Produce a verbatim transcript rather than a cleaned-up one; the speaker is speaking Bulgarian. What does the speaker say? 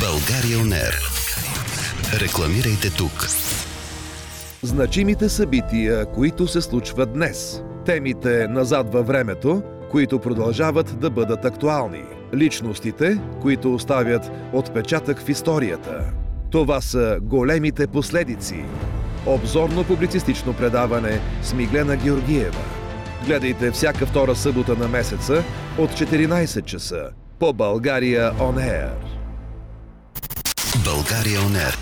България он ер. Рекламирайте тук. Значимите събития, които се случват днес. Темите назад във времето, които продължават да бъдат актуални. Личностите, които оставят отпечатък в историята. Това са големите последици. Обзорно-публицистично предаване с Миглена Георгиева. Гледайте всяка втора събота на месеца от четиринайсет часа по България он ер. България он ер.